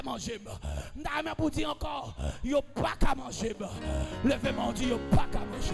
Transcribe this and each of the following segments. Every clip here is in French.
manger. N'a pour dire encore, yo pas qu'à manger. Levez mon Dieu, yo pas qu'à manger.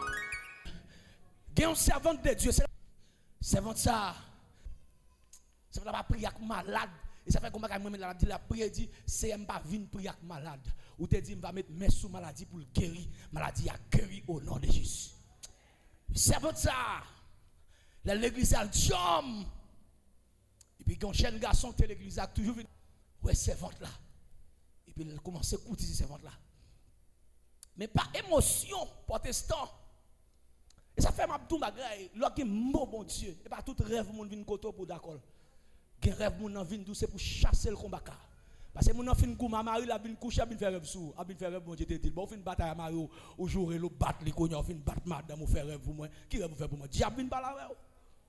Gen servante de Dieu, servante ça. Ça va pas prier avec malade. Et ça fait comme moi dit la prière dit c'est pas venir prier avec malade. Ou te dit va mettre main sous maladie pour le guérir. Maladie a guéri au nom de Jésus. Servante ça. L'église a jam. Et puis quand jeune garçon que l'église a toujours venu ouais servante là. Et puis il commence à écouter cette servante là. Mais pas émotion protestant. Et ça fait ma tout bagaille, lorsque bon Dieu, et pas tout rêve mon vinn koto pour d'accord. Gen rêve mon vinn tout c'est pour chasser le combat. Parce que mon fin kou ma mari la vinn coucher vinn faire rêve sou, a vinn faire rêve bon Dieu te dit, bon fin bataille mari au jour et le battre li konyo fin battre madame ou faire rêve pour moi. Qui rêve faire pour moi? Diable vinn pas la rêve.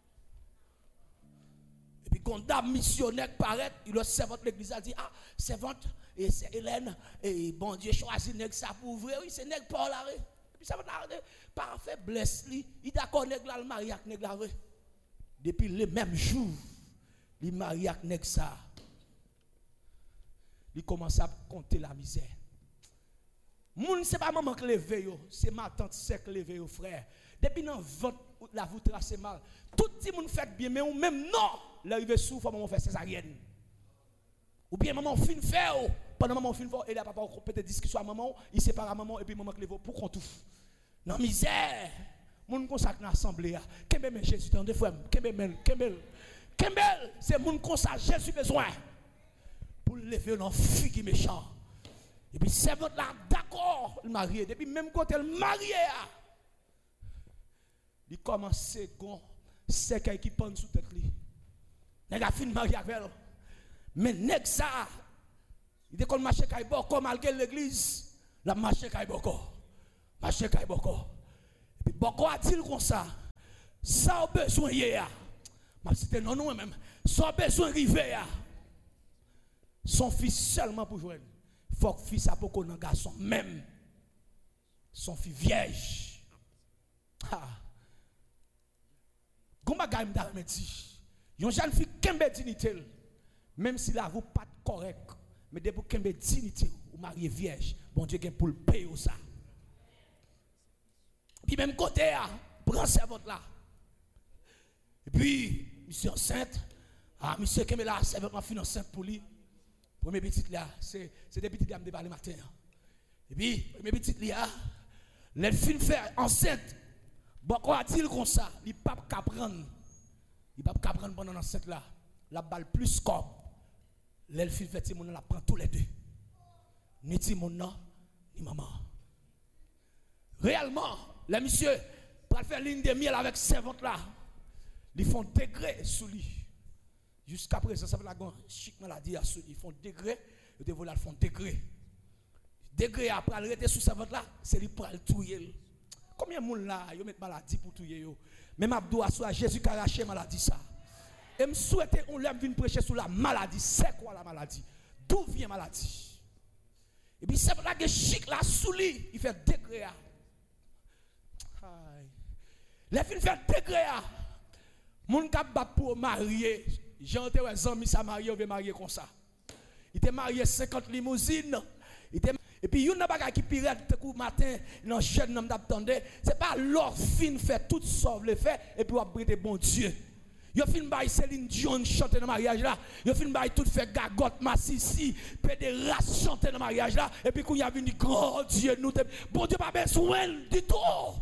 Et puis quand dame missionnaire paraît, il servante l'église a dit ah servante et c'est Hélène et bon Dieu choisit nèg ça pour ouvrir, oui c'est nèg Paul là. Puis ça va par faiblesse il d'accord nèg là le mari avec nèg là. Depuis le même jour, il mari avec nèg ça. Il commence à compter la misère. Moun c'est pas maman qui levé yo, c'est ma tante sec levé yo frère. Depuis dans ventre la vous tracez mal. Tout le monde fait bien mais ou même non, l'arrivé sous faut maman faire césarienne. Ou bien maman fin faire pendant maman fin faire et là papa peut-être discussion à maman, il sépare maman et puis maman qui levé pour qu'on tout. Dans misère. Moun consacre dans assemblée. Kembel Jésus tande frère, Kembel, c'est moun consacre Jésus besoin pour lever un fille qui méchant. Et puis c'est votre là d'accord, le marié depuis même côté le marié il commence gon c'est qui pend sous tête lui. Nèg a fin marié avec elle. Mais nèg ça il décolle marcher kay boko malgré l'église, la marcher kay boko. Marcher kay boko. Et puis boko a dit comme ça. Ça a besoin hier. Mais c'était non non même. Ça a besoin river. Son fils seulement pour jouer. Faut que fils a pour qu'on garçon même. Son fils vierge. Ah. Gomba gagne d'arme dit. Yon jeune fille kembe dignité. Même si la vous pas correct, mais dès pour kembe dignité ou marié vierge, bon Dieu gagne pour le payer ça. Puis même côté prend servante là. Et puis monsieur enceinte, monsieur kembe là servante m'a fin enceinte pour lui. Premier petit là, c'est des petits dames de parler matin. Et puis premier petit là, les filles faire enceinte. Bon quoi a-t-il comme ça, il pas qu'à prendre. Il pas qu'à prendre pendant l'enceinte là. La balle plus comme les filles fait mon la prend tous les deux. Ni ti mon nom, ni maman. Réellement, les messieurs pour faire ligne de miel avec servante là. Ils font degré sous lui. Jusqu'à présent, ça fait la grande chic maladie à ceux qui font degré, ils devraient faire degré. Degré après arrêter sous servante là, c'est lui pour le tuer. Combien de monde là, ils mettent maladie pour tuer yo. Même Abdou a soit Jésus qui a arraché maladie ça. Et me souhaiter on l'aime venir prêcher sur la maladie. C'est quoi la maladie? D'où vient la maladie? Et puis c'est là que chic là sous lui, il fait degré. Les filles fait degré. Mon cap bat pour marier. Jean te ouais amis ça marié, on veut marier comme ça. Il était marié 50 limousines. Et puis une bagage qui pirate coup matin dans jeune homme d'attendait, c'est pas leur fin fait tout sauve le fait et puis on brûler bon Dieu. Yo fin bail Céline Dion chanter dans mariage là, yo fin bail tout fait gagotte massissi, pédérace chanter dans mariage là et puis quand il y a venu grand Dieu nous bon Dieu pas besoin du tout.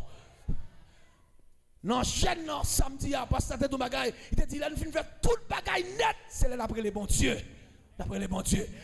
Non, chaîne non samedi à passer tout bagaille, il te dit là nous fin faire tout bagaille net, c'est là après les bons dieux. D'après les bons dieux.